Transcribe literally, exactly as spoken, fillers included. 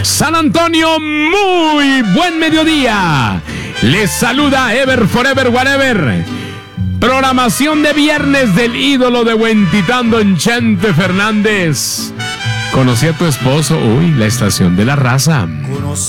San Antonio, muy buen mediodía. Les saluda Ever Forever Whatever. Programación de viernes del ídolo de Huentitán, don Chente Fernández. Conocí a tu esposo, uy, la estación de la raza.